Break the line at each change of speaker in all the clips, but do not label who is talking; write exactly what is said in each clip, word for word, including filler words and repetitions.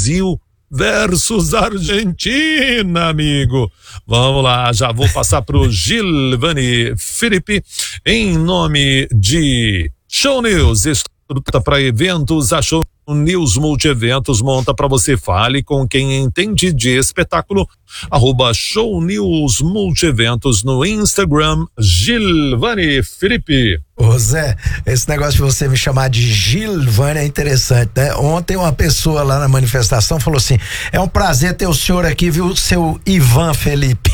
Brasil versus Argentina, amigo. Vamos lá, já vou passar pro Gilvani Felipe em nome de Show News, estrutura para eventos, a Show News Multieventos monta para você. Fale com quem entende de espetáculo. Arroba Show News Multieventos no Instagram. Gilvani Felipe.
Ô Zé, esse negócio de você me chamar de Gilvani é interessante, né? Ontem uma pessoa lá na manifestação falou assim: é um prazer ter o senhor aqui, viu, seu Ivan Felipe.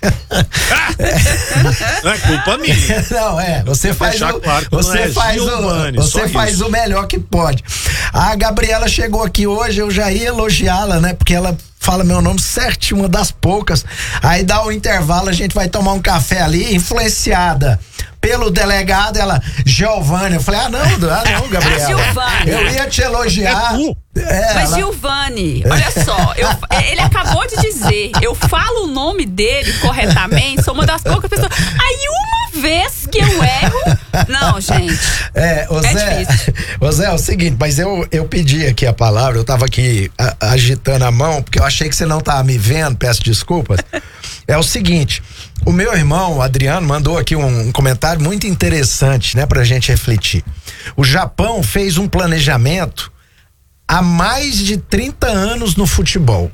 Não é culpa minha.
Não, é, você faz o,
claro
você
é
faz,
Gilvani,
o, você faz o melhor que pode. A Gabriela chegou aqui hoje, eu já ia elogiá-la, né? Porque ela fala meu nome certinho, uma das poucas. Aí dá o intervalo, a gente vai tomar um café ali, influenciada pelo delegado, ela, Giovani. Eu falei, ah não, ah não, Gabriela.
Gilvani.
Eu ia te elogiar. É,
Mas
ela...
Gilvani, olha só, eu, ele acabou de dizer, eu falo o nome dele corretamente, sou uma das poucas pessoas. Aí uma vez que eu erro, não, gente.
É, o
é
Zé,
difícil.
o Zé, é o seguinte, mas eu, eu pedi aqui a palavra, eu tava aqui a, agitando a mão, porque eu achei que você não tava me vendo, peço desculpas. É o seguinte, o meu irmão, o Adriano, mandou aqui um, um comentário muito interessante, né, pra gente refletir. O Japão fez um planejamento há mais de trinta anos no futebol.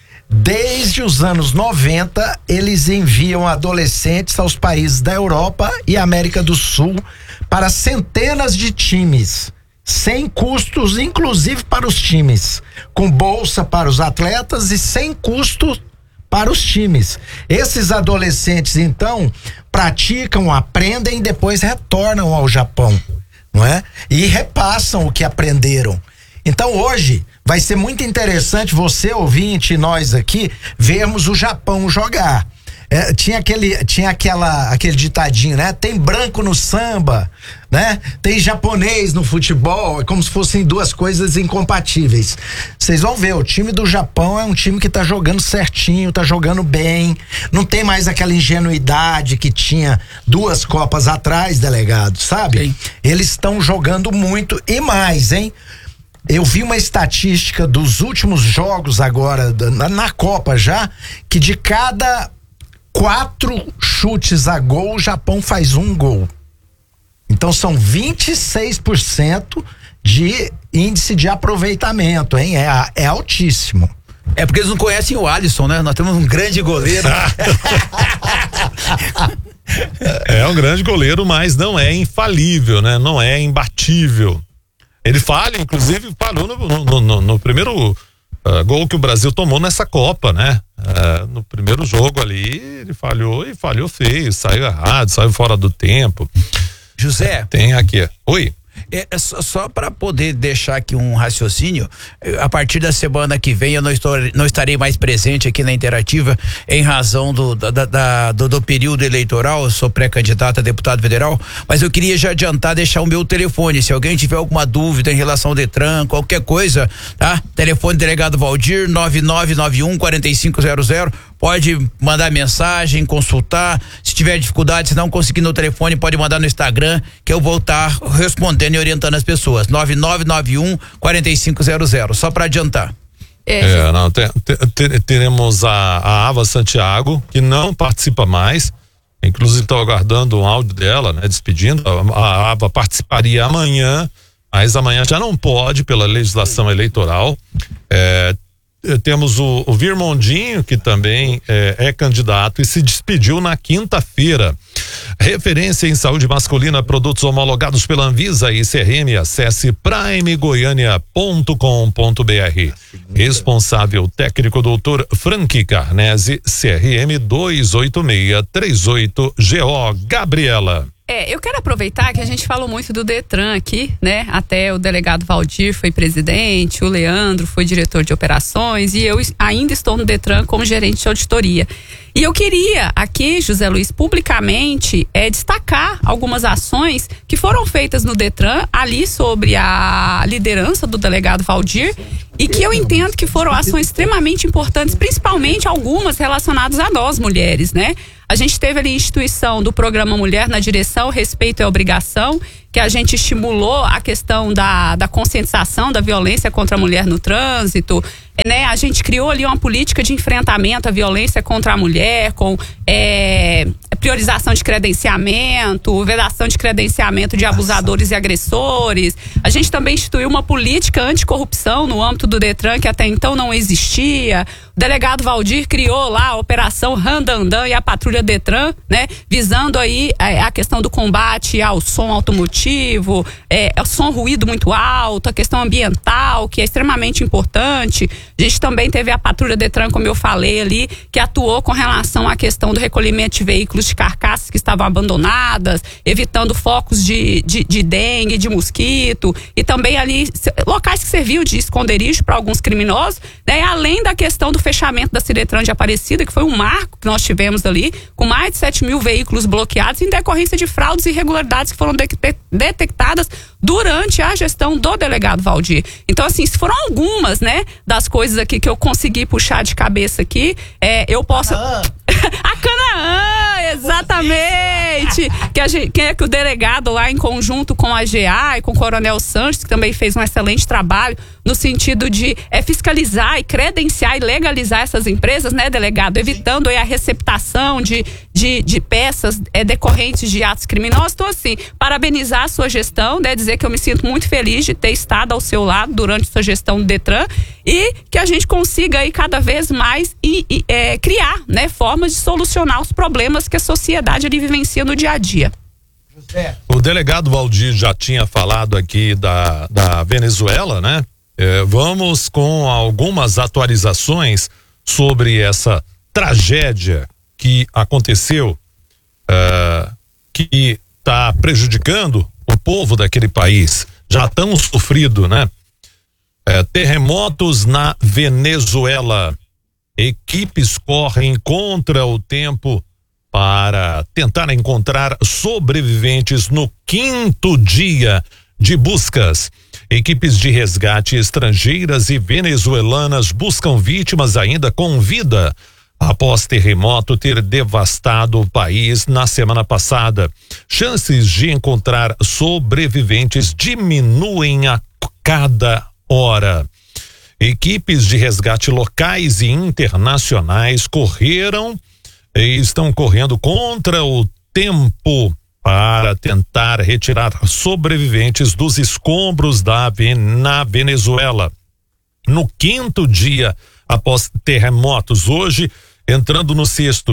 Desde os anos noventa, eles enviam adolescentes aos países da Europa e América do Sul para centenas de times, sem custos, inclusive para os times, com bolsa para os atletas e sem custo para os times. Esses adolescentes, então, praticam, aprendem e depois retornam ao Japão, não é? E repassam o que aprenderam. Então hoje vai ser muito interessante você, ouvinte, e nós aqui, vermos o Japão jogar. É, tinha aquele, tinha aquela, aquele ditadinho, né? Tem branco no samba, né? Tem japonês no futebol, é como se fossem duas coisas incompatíveis. Vocês vão ver, o time do Japão é um time que tá jogando certinho, tá jogando bem, não tem mais aquela ingenuidade que tinha duas Copas atrás, delegado, sabe? Sim. Eles estão jogando muito e mais, hein? Eu vi uma estatística dos últimos jogos agora, na, na Copa já, que de cada quatro chutes a gol, o Japão faz um gol. Então são vinte e seis por cento de índice de aproveitamento, hein? É, é altíssimo.
É porque eles não conhecem o Alisson, né? Nós temos um grande goleiro.
É um grande goleiro, mas não é infalível, né? Não é imbatível. Ele falha, inclusive, falhou no, no, no, no primeiro uh, gol que o Brasil tomou nessa Copa, né? Uh, no primeiro jogo ali, ele falhou e falhou feio, saiu errado, saiu fora do tempo.
José.
Tem aqui. Oi.
É, é só, só para poder deixar aqui um raciocínio, a partir da semana que vem eu não, estou, não estarei mais presente aqui na Interativa em razão do, da, da, do, do período eleitoral. Eu sou pré-candidato a deputado federal, mas eu queria já adiantar, deixar o meu telefone, se alguém tiver alguma dúvida em relação ao Detran, qualquer coisa, tá? Telefone delegado Valdir, nove nove nove um, quatro cinco zero zero. Pode mandar mensagem, consultar. Se tiver dificuldade, se não conseguir no telefone, pode mandar no Instagram, que eu vou estar respondendo e orientando as pessoas. nove nove nove um, quatro cinco zero zero. Só para adiantar.
É, é não, te, te, teremos a, a Ava Santiago, que não participa mais. Inclusive, estou aguardando um áudio dela, né? Despedindo. A, a Ava participaria amanhã, mas amanhã já não pode pela legislação eleitoral. É, Temos o, o Virmondinho, que também é, é candidato e se despediu na quinta-feira. Referência em saúde masculina, produtos homologados pela Anvisa e C R M, acesse prime goiânia ponto com ponto b r. Responsável técnico doutor Frank Carnese, C R M dois oito seis três oito G O. Gabriela.
É, eu quero aproveitar que a gente falou muito do Detran aqui, né? Até o delegado Valdir foi presidente, o Leandro foi diretor de operações e eu ainda estou no Detran como gerente de auditoria. E eu queria aqui, José Luiz, publicamente é, destacar algumas ações que foram feitas no Detran ali sobre a liderança do delegado Valdir e que eu entendo que foram ações extremamente importantes, principalmente algumas relacionadas a nós mulheres, né? A gente teve ali a instituição do programa Mulher na Direção, Respeito é Obrigação, que a gente estimulou a questão da, da conscientização da violência contra a mulher no trânsito, né? A gente criou ali uma política de enfrentamento à violência contra a mulher, com é, priorização de credenciamento, vedação de credenciamento de abusadores e agressores. A gente também instituiu uma política anticorrupção no âmbito do Detran, que até então não existia. O delegado Valdir criou lá a Operação Randandan e a Patrulha Detran, né? Visando aí a, a questão do combate ao som automotivo, é, ao som ruído muito alto, a questão ambiental, que é extremamente importante. A gente também teve a Patrulha Detran, como eu falei ali, que atuou com relação à questão do recolhimento de veículos de carcaças que estavam abandonadas, evitando focos de, de, de dengue, de mosquito, e também ali locais que serviam de esconderijo para alguns criminosos, né? Além da questão do fechamento da Ciretran de Aparecida, que foi um marco que nós tivemos ali, com mais de sete mil veículos bloqueados em decorrência de fraudes e irregularidades que foram de, de, detectadas durante a gestão do delegado Valdir. Então, assim, se foram algumas, né, das coisas aqui que eu consegui puxar de cabeça aqui, é, eu posso... Ah. A Canaã, exatamente! Que, a gente, que é que o delegado lá, em conjunto com a G A e com o Coronel Sanches, que também fez um excelente trabalho no sentido de é, fiscalizar e credenciar e legalizar essas empresas, né, delegado? Evitando aí a receptação de, de, de peças é, decorrentes de atos criminosos. Então, assim, parabenizar a sua gestão, né? Dizer que eu me sinto muito feliz de ter estado ao seu lado durante sua gestão do Detran e que a gente consiga aí cada vez mais e, e, é, criar, né, formas de solucionar os problemas que a sociedade ali vivencia no dia a dia.
O delegado Valdir já tinha falado aqui da, da Venezuela, né? É, vamos com algumas atualizações sobre essa tragédia que aconteceu, uh, que está prejudicando o povo daquele país, já tão sofrido, né? É, terremotos na Venezuela. Equipes correm contra o tempo para tentar encontrar sobreviventes no quinto dia de buscas. Equipes de resgate estrangeiras e venezuelanas buscam vítimas ainda com vida após terremoto ter devastado o país na semana passada. Chances de encontrar sobreviventes diminuem a cada hora. Equipes de resgate locais e internacionais correram e estão correndo contra o tempo para tentar retirar sobreviventes dos escombros da na Venezuela. No quinto dia após terremotos, hoje entrando no sexto,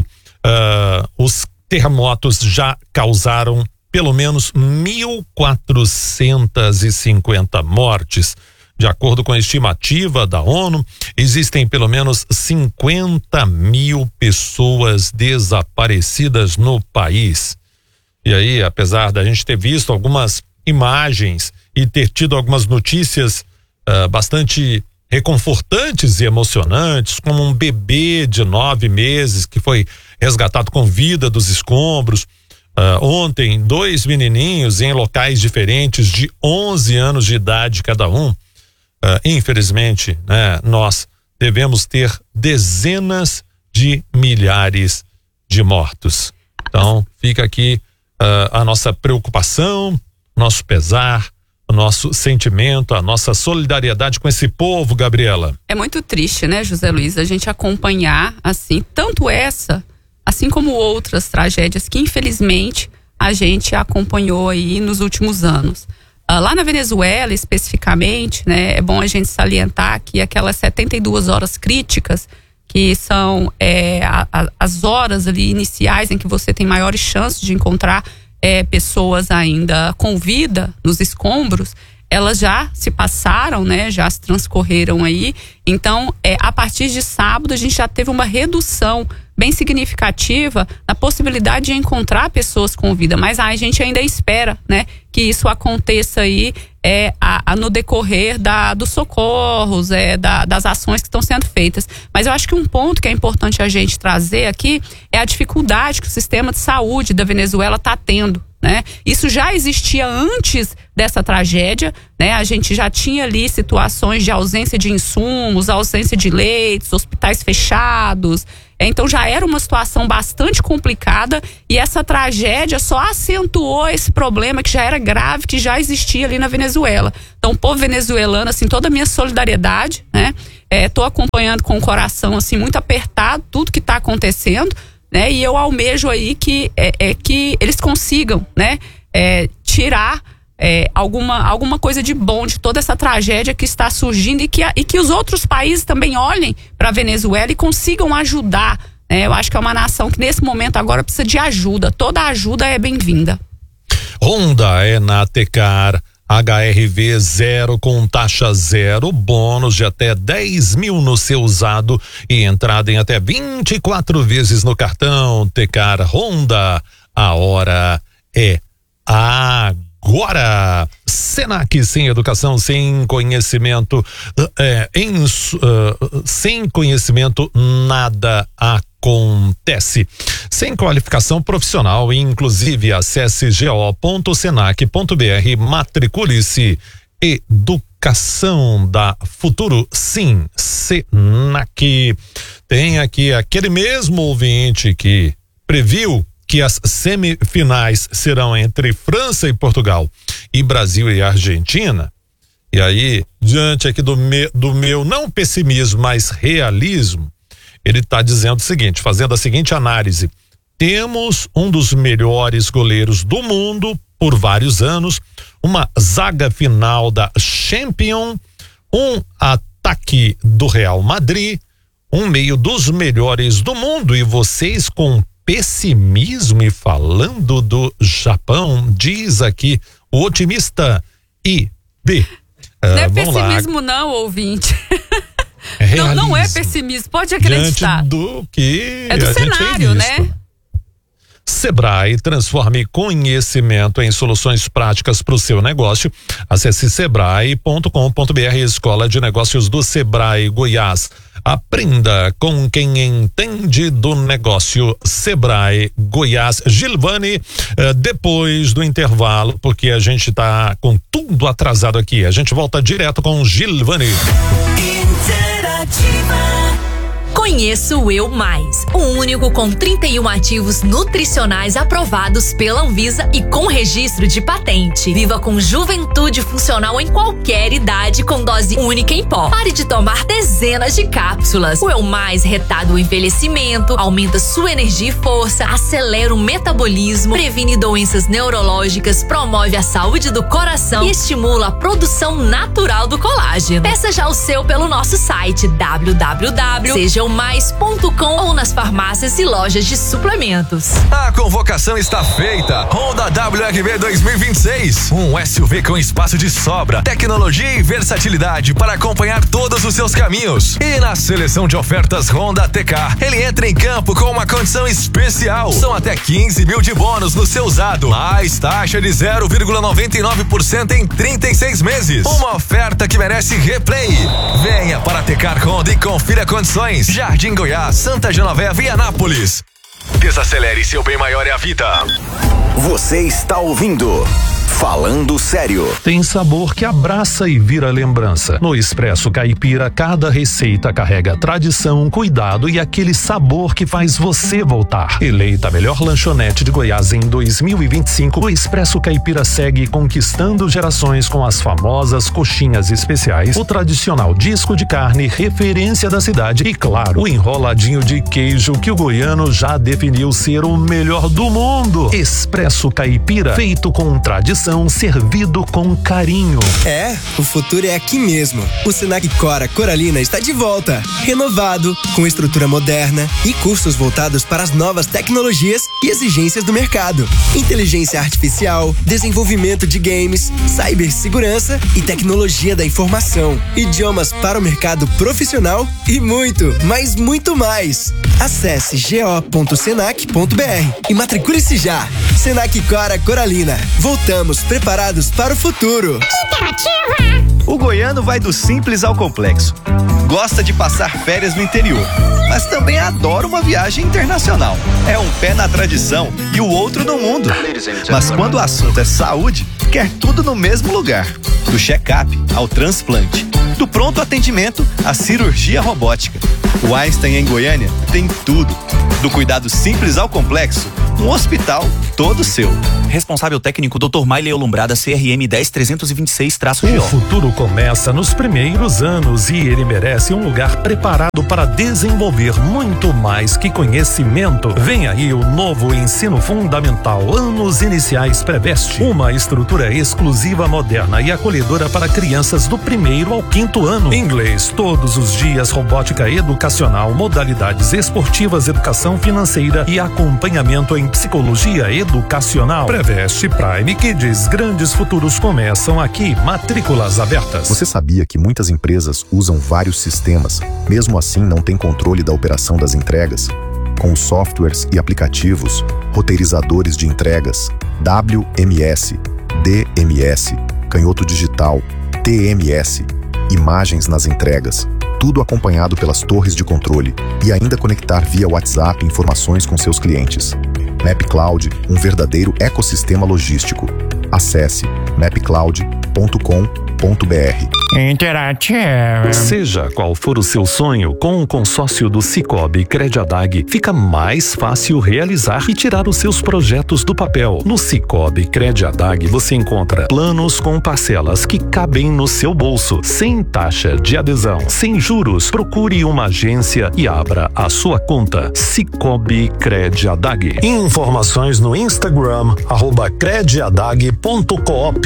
uh, os terremotos já causaram pelo menos mil quatrocentas e cinquenta mortes. De acordo com a estimativa da ONU, existem pelo menos cinquenta mil pessoas desaparecidas no país. E aí, apesar da gente ter visto algumas imagens e ter tido algumas notícias uh, bastante reconfortantes e emocionantes, como um bebê de nove meses que foi resgatado com vida dos escombros. Uh, ontem, dois menininhos em locais diferentes de onze anos de idade cada um. Uh, infelizmente, né, nós devemos ter dezenas de milhares de mortos. Então, fica aqui uh, a nossa preocupação, nosso pesar, o nosso sentimento, a nossa solidariedade com esse povo, Gabriela.
É muito triste, né, José Luiz, a gente acompanhar assim, tanto essa, assim como outras tragédias que infelizmente a gente acompanhou aí nos últimos anos. Uh, lá na Venezuela, especificamente, né, é bom a gente salientar que aquelas setenta e duas horas críticas, que são é, a, a, as horas ali iniciais em que você tem maiores chances de encontrar é, pessoas ainda com vida nos escombros, elas já se passaram, né, já se transcorreram aí. Então, é, a partir de sábado, a gente já teve uma redução bem significativa na possibilidade de encontrar pessoas com vida, mas a gente ainda espera, né, que isso aconteça aí é, a, a, no decorrer da, dos socorros, é, da, das ações que estão sendo feitas. Mas eu acho que um ponto que é importante a gente trazer aqui é a dificuldade que o sistema de saúde da Venezuela está tendo, né? Isso já existia antes dessa tragédia, né? A gente já tinha ali situações de ausência de insumos, ausência de leitos, hospitais fechados, É, então já era uma situação bastante complicada e essa tragédia só acentuou esse problema que já era grave, que já existia ali na Venezuela. Então o povo venezuelano, assim, toda a minha solidariedade, né? Estou é, acompanhando com o coração assim muito apertado tudo que está acontecendo, né? E eu almejo aí que, é, é, que eles consigam, né? É, tirar É, alguma, alguma coisa de bom de toda essa tragédia que está surgindo e que, e que os outros países também olhem para a Venezuela e consigam ajudar, né? Eu acho que é uma nação que nesse momento agora precisa de ajuda. Toda ajuda é bem-vinda.
Honda é na Tecar H R V zero com taxa zero, bônus de até dez mil no seu usado e entrada em até vinte e quatro vezes no cartão. Tecar Honda, a hora é agora. Agora, Senac, sem educação, sem conhecimento, é, em, uh, sem conhecimento nada acontece. Sem qualificação profissional, inclusive, acesse go ponto senac ponto br, matricule-se. Educação da futuro, sim, Senac. Tem aqui aquele mesmo ouvinte que previu que as semifinais serão entre França e Portugal e Brasil e Argentina. E aí, diante aqui do, me, do meu não pessimismo, mas realismo, ele está dizendo o seguinte, fazendo a seguinte análise: temos um dos melhores goleiros do mundo por vários anos, uma zaga final da Champions, um ataque do Real Madrid, um meio dos melhores do mundo, e vocês com pessimismo e falando do Japão, diz aqui o otimista I B.
Não
uh,
é pessimismo lá. Não, ouvinte.
É
não, não é pessimismo, pode acreditar.
Diante do que
é do
a
cenário,
gente tem visto.
né?
Sebrae, transforme conhecimento em soluções práticas para o seu negócio. Acesse sebrae ponto com ponto br, Escola de Negócios do Sebrae Goiás. Aprenda com quem entende do negócio. Sebrae Goiás. Gilvani, eh, depois do intervalo, porque a gente tá com tudo atrasado aqui. A gente volta direto com Gilvani.
Interativa. Conheça o Eu Mais, o único com trinta e um ativos nutricionais aprovados pela Anvisa e com registro de patente. Viva com juventude funcional em qualquer idade com dose única em pó. Pare de tomar dezenas de cápsulas. O Eu Mais retarda o envelhecimento, aumenta sua energia e força, acelera o metabolismo, previne doenças neurológicas, promove a saúde do coração e estimula a produção natural do colágeno. Peça já o seu pelo nosso site w w w ponto seja o mais ponto com ou nas farmácias e lojas de suplementos.
A convocação está feita. Honda W R V dois mil e vinte e seis. Um S U V com espaço de sobra, tecnologia e versatilidade para acompanhar todos os seus caminhos. E na seleção de ofertas Honda T K, ele entra em campo com uma condição especial. São até quinze mil de bônus no seu usado, mais taxa de zero vírgula noventa e nove por cento em trinta e seis meses. Uma oferta que merece replay. Venha para Tecar Honda e confira condições. Jardim Goiás, Santa Genoveva e Anápolis. Desacelere, seu bem maior é a vida.
Você está ouvindo Falando Sério.
Tem sabor que abraça e vira lembrança. No Expresso Caipira, cada receita carrega tradição, cuidado e aquele sabor que faz você voltar. Eleita a melhor lanchonete de Goiás em dois mil e vinte e cinco, o Expresso Caipira segue conquistando gerações com as famosas coxinhas especiais, o tradicional disco de carne, referência da cidade e, claro, o enroladinho de queijo que o goiano já definiu ser o melhor do mundo. Expresso Caipira, feito com tradição, servido com carinho.
É, o futuro é aqui mesmo. O Senac Cora Coralina está de volta, renovado, com estrutura moderna e cursos voltados para as novas tecnologias e exigências do mercado. Inteligência artificial, desenvolvimento de games, cibersegurança e tecnologia da informação, idiomas para o mercado profissional e muito, mas muito mais. Acesse go ponto senac ponto br e matricule-se já. Senac Cora Coralina. Voltamos preparados para o futuro.
Interativa! O goiano vai do simples ao complexo. Gosta de passar férias no interior, mas também adora uma viagem internacional. É um pé na tradição e o outro no mundo. Mas quando o assunto é saúde, quer tudo no mesmo lugar. Do check-up ao transplante, do pronto atendimento à cirurgia robótica. O Einstein em Goiânia tem tudo. Do cuidado simples ao complexo, um hospital todo seu.
Responsável técnico doutor Maile Olumbrada, C R M dez trezentos e vinte e seis traço G O.
O futuro começa nos primeiros anos e ele merece um lugar preparado para desenvolver muito mais que conhecimento. Vem aí o novo ensino fundamental, anos iniciais Preveste, uma estrutura exclusiva, moderna e acolhedora para crianças do primeiro ao quinto ano. Inglês todos os dias, robótica educacional, modalidades esportivas, educação financeira e acompanhamento em psicologia educacional. Preveste Prime Kids, grandes futuros começam aqui, matrículas abertas.
Você sabia que muitas empresas usam vários sistemas, mesmo assim não tem controle da operação das entregas? Com softwares e aplicativos, roteirizadores de entregas, W M S, D M S, canhoto digital, T M S, imagens nas entregas, tudo acompanhado pelas torres de controle e ainda conectar via WhatsApp informações com seus clientes. MapCloud, um verdadeiro ecossistema logístico. Acesse map cloud ponto com ponto b r.
Interativo. Seja qual for o seu sonho, com o consórcio do Sicoob Crediadag, fica mais fácil realizar e tirar os seus projetos do papel. No Sicoob Crediadag você encontra planos com parcelas que cabem no seu bolso, sem taxa de adesão, sem juros. Procure uma agência e abra a sua conta. Sicoob Crediadag. Informações no Instagram, arroba crediadag ponto coop.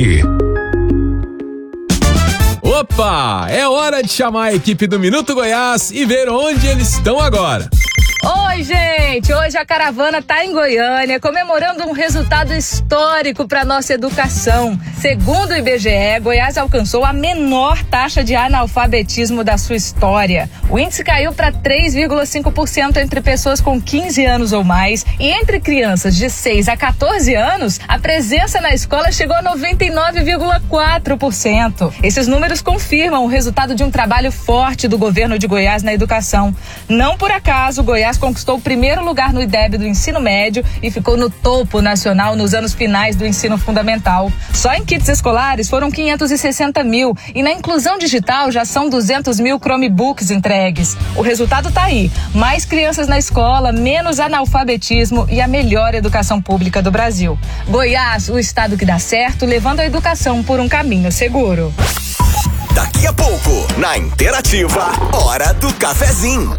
Opa! É hora de chamar a equipe do Minuto Goiás e ver onde eles estão agora.
Oi, gente! Hoje a caravana tá em Goiânia, comemorando um resultado histórico para nossa educação. Segundo o I B G E, Goiás alcançou a menor taxa de analfabetismo da sua história. O índice caiu para três vírgula cinco por cento entre pessoas com quinze anos ou mais, e entre crianças de seis a quatorze anos, a presença na escola chegou a noventa e nove vírgula quatro por cento. Esses números confirmam o resultado de um trabalho forte do governo de Goiás na educação. Não por acaso, Goiás conquistou o primeiro lugar no I D E B do ensino médio e ficou no topo nacional nos anos finais do ensino fundamental. Só em kits escolares foram quinhentos e sessenta mil e na inclusão digital já são duzentos mil Chromebooks entregues. O resultado tá aí: mais crianças na escola, menos analfabetismo e a melhor educação pública do Brasil. Goiás, o estado que dá certo, levando a educação por um caminho seguro.
Daqui a pouco, na Interativa, hora do cafezinho.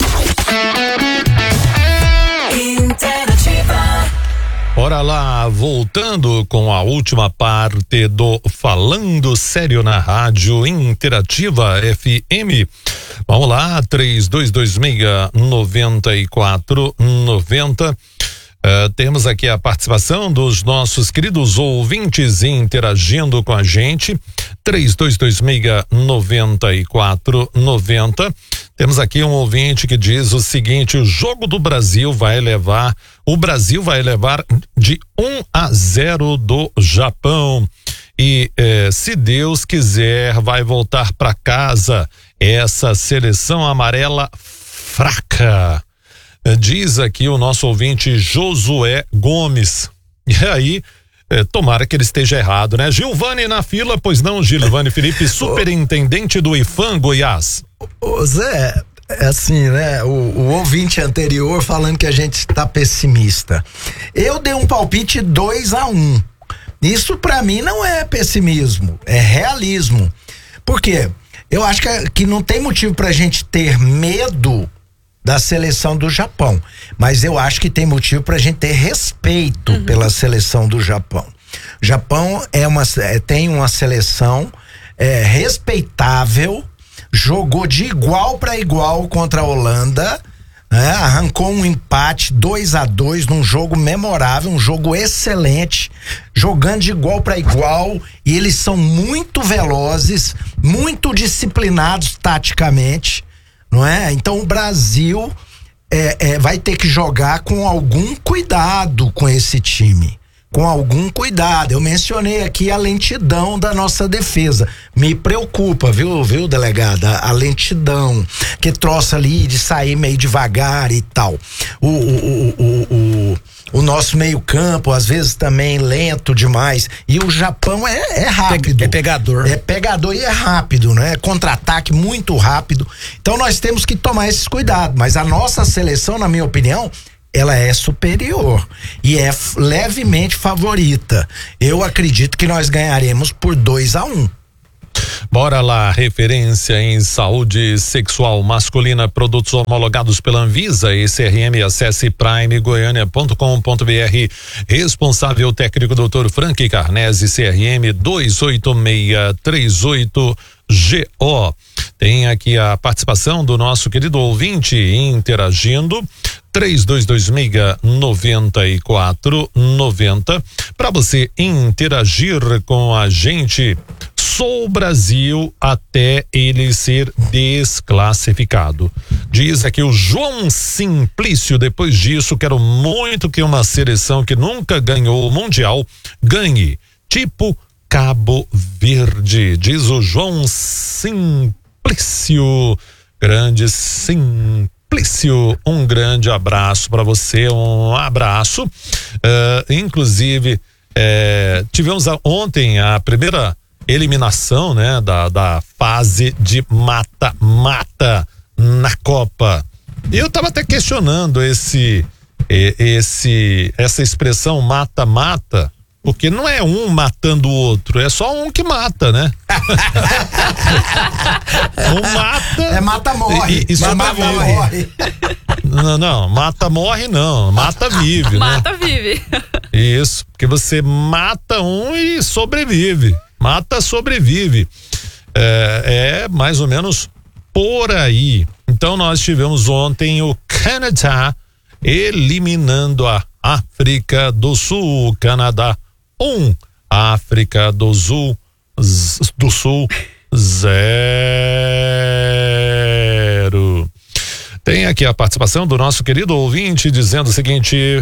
Interativa. Ora lá, voltando com a última parte do Falando Sério na Rádio Interativa F M. Vamos lá, três dois dois seis, nove quatro nove zero. Uh, temos aqui a participação dos nossos queridos ouvintes interagindo com a gente. três dois dois seis, nove quatro nove zero. Temos aqui um ouvinte que diz o seguinte: o jogo do Brasil vai levar, o Brasil vai levar de um a zero do Japão. E eh, se Deus quiser, vai voltar para casa essa seleção amarela fraca. Diz aqui o nosso ouvinte Josué Gomes. E aí, é, tomara que ele esteja errado, né? Gilvane na fila, pois não, Gilvane Felipe, superintendente do I F A M Goiás.
Ô Zé, é assim, né? O, o ouvinte anterior falando que a gente está pessimista. Eu dei um palpite dois a um. Isso pra mim não é pessimismo, é realismo. Por quê? Eu acho que, que não tem motivo pra gente ter medo da seleção do Japão, mas eu acho que tem motivo pra gente ter respeito uhum. pela seleção do Japão. O Japão é uma, é, tem uma seleção é, respeitável, jogou de igual para igual contra a Holanda, né? Arrancou um empate dois a dois num jogo memorável, um jogo excelente, jogando de igual para igual, e eles são muito velozes, muito disciplinados taticamente, não é? Então o Brasil é, é, vai ter que jogar com algum cuidado com esse time, com algum cuidado. Eu mencionei aqui a lentidão da nossa defesa, me preocupa, viu, viu, delegada? A lentidão, que troça ali de sair meio devagar e tal. O, o, o, o, o nosso meio campo, às vezes também lento demais. E o Japão é, é rápido.
É pegador.
É pegador e é rápido, né? Contra-ataque muito rápido. Então nós temos que tomar esses cuidados. Mas a nossa seleção, na minha opinião, ela é superior e é levemente favorita. Eu acredito que nós ganharemos por dois a um.
Bora lá, referência em saúde sexual masculina, produtos homologados pela Anvisa e C R M, acesse prime goiânia ponto com ponto b r. Responsável técnico doutor Frank Carnese, C R M dois oito seis três oito G O. Tem aqui a participação do nosso querido ouvinte interagindo, três dois dois seis nove quatro nove zero, para você interagir com a gente. Sou Brasil até ele ser desclassificado. Diz aqui o João Simplício. Depois disso, quero muito que uma seleção que nunca ganhou o Mundial ganhe, tipo Cabo Verde. Diz o João Simplício. Grande Simplício, um grande abraço para você, um abraço. Uh, inclusive, eh, tivemos a, ontem a primeira eliminação, né, da, da fase de mata-mata na Copa. Eu tava até questionando esse, esse, essa expressão mata-mata, porque não é um matando o outro, é só um que mata, né? Um mata.
É mata-morre.
E, e
mata-morre.
Não, não, mata-morre não, mata-vive, né?
Mata-vive.
Isso, porque você mata um e sobrevive. Mata, sobrevive. É, é mais ou menos por aí. Então nós tivemos ontem o Canadá eliminando a África do Sul. Canadá um, África do Sul z, do Sul zero. Tem aqui a participação do nosso querido ouvinte dizendo o seguinte: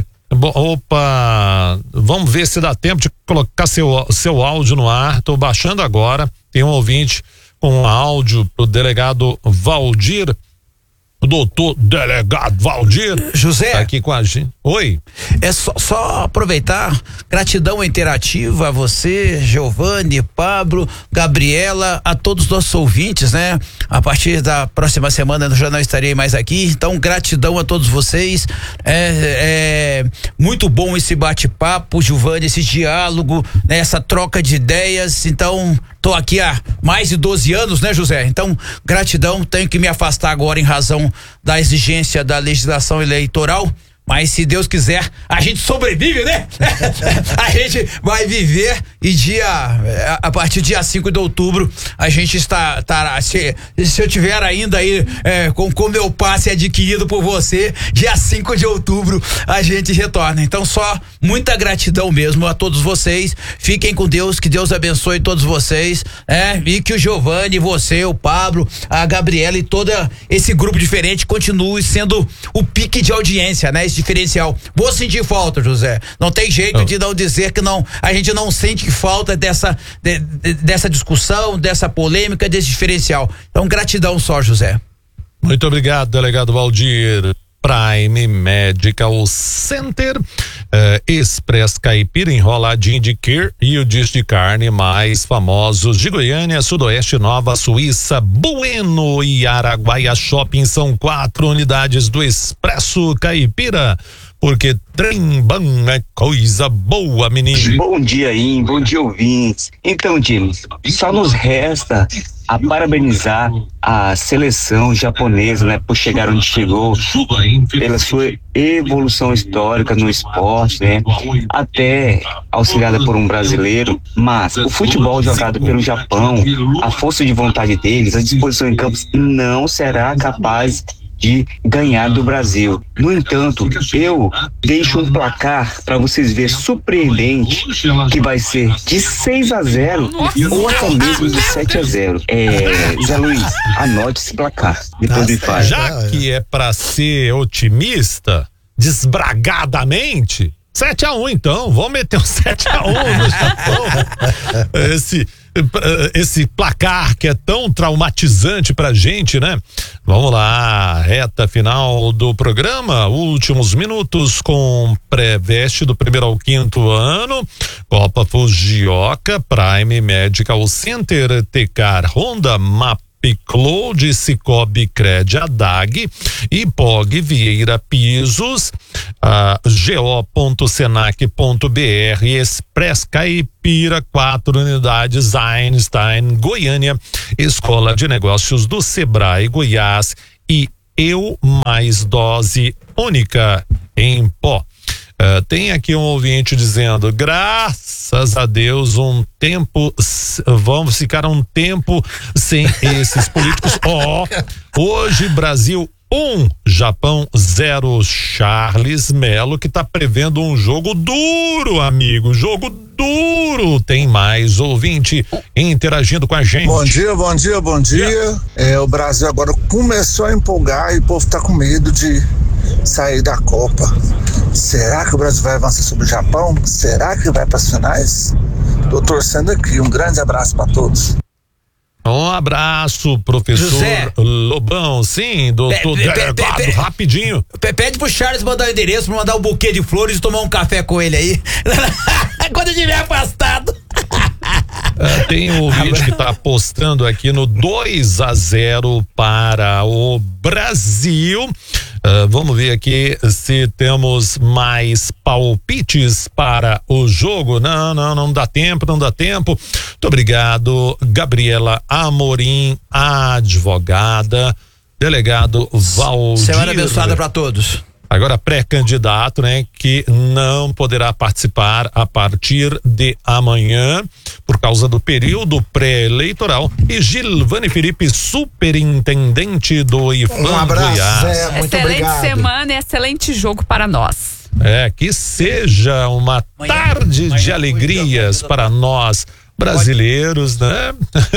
opa, vamos ver se dá tempo de colocar seu, seu áudio no ar. Tô baixando agora. Tem um ouvinte com um áudio pro delegado Valdir. O doutor delegado Valdir
José,
tá aqui com a gente. Oi.
É só, só aproveitar, gratidão interativa a você, Giovanni, Pablo, Gabriela, a todos os nossos ouvintes, né? A partir da próxima semana eu já não estarei mais aqui, então gratidão a todos vocês. É, é muito bom esse bate-papo, Giovanni, esse diálogo, né? Essa troca de ideias. Então, tô aqui há mais de doze anos, né, José? Então, gratidão, tenho que me afastar agora em razão da exigência da legislação eleitoral, mas se Deus quiser, a gente sobrevive, né? A gente vai viver e dia, a partir do dia cinco de outubro, a gente está, tá, se, se eu tiver ainda aí é, com o meu passe adquirido por você, dia cinco de outubro a gente retorna. Então só muita gratidão mesmo a todos vocês, fiquem com Deus, que Deus abençoe todos vocês, é, e que o Giovanni, você, o Pablo, a Gabriela e todo esse grupo diferente continue sendo o pique de audiência, né? Esse diferencial. Vou sentir falta, José. Não tem jeito oh. de não dizer que não, a gente não sente falta dessa, de, de, dessa discussão, dessa polêmica, desse diferencial. Então, gratidão só, José.
Muito obrigado, delegado Valdir. Prime Medical Center, eh, Express Caipira, enroladinho de quer e o disco de carne mais famosos de Goiânia, Sudoeste, Nova Suíça, Bueno e Araguaia Shopping. São quatro unidades do Expresso Caipira, porque trem bom é coisa boa, menino.
Bom dia aí, bom dia, ouvintes. Então, time, só nos resta a parabenizar a seleção japonesa, né, por chegar onde chegou, pela sua evolução histórica no esporte, né, até auxiliada por um brasileiro. Mas o futebol jogado pelo Japão, a força de vontade deles, a disposição em campos não será capaz de ganhar do Brasil. No entanto, eu deixo um placar para vocês verem surpreendente, que vai ser de seis a zero ou até mesmo de sete a zero. É, Zé Luiz, anote esse placar. Depois me faz.
Já que é para ser otimista, desbragadamente, sete a um então, vamos meter um sete a um no Japão. Esse esse placar que é tão traumatizante pra gente, né? Vamos lá, reta final do programa, últimos minutos com pré-veste do primeiro ao quinto ano, Copa Fujioka, Prime Medical Center, Tecar, Honda, Map Cloud, Cicobi, Cred, Adag, Ipog, Vieira Pisos, uh, go ponto senac ponto br, Express Caipira, quatro unidades, Einstein, Goiânia, Escola de Negócios do Sebrae, Goiás e Eu Mais Dose Única em Pó. Uh, tem aqui um ouvinte dizendo, graças a Deus, um tempo, vamos ficar um tempo sem esses políticos. Ó, oh, hoje Brasil um, Japão zero, Charles Melo, que tá prevendo um jogo duro, amigo, jogo duro. Tem mais ouvinte interagindo com a gente.
Bom dia, bom dia, bom dia. É, o Brasil agora começou a empolgar e o povo tá com medo de sair da Copa. Será que o Brasil vai avançar sobre o Japão? Será que vai para as finais? Tô torcendo aqui. Um grande abraço para todos.
Um abraço, professor
José.
Lobão. Sim, doutor
Pe- pe-
delegado,
pe- pe-
rapidinho.
Pe- Pede pro Charles mandar o endereço pra mandar um buquê de flores e tomar um café com ele aí. Quando eu estiver afastado.
Uh, tem um ouvinte que está apostando aqui no dois a zero para o Brasil. Uh, vamos ver aqui se temos mais palpites para o jogo. Não, não, não dá tempo, não dá tempo. Muito obrigado, Gabriela Amorim, advogada, delegado Valdir.
Semana abençoada para todos.
Agora pré-candidato, né, que não poderá participar a partir de amanhã por causa do período pré-eleitoral. E Gilvane Felipe, superintendente do I F A M
Um abraço,
Goiás.
Zé, muito
excelente
obrigado.
semana e excelente jogo para nós.
É, que seja uma tarde de alegrias para nós brasileiros, né?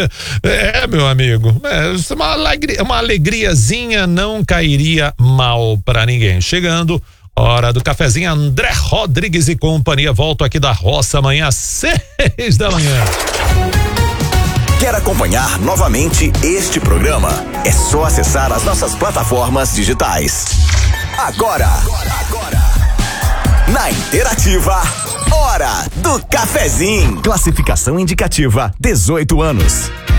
É, meu amigo, é, uma, alegria, uma alegriazinha não cairia mal para ninguém. Chegando, hora do cafezinho, André Rodrigues e companhia. Volto aqui da roça amanhã às seis da manhã.
Quer acompanhar novamente este programa? É só acessar as nossas plataformas digitais. Agora, agora, na Interativa, hora do cafezinho. Classificação indicativa, dezoito anos.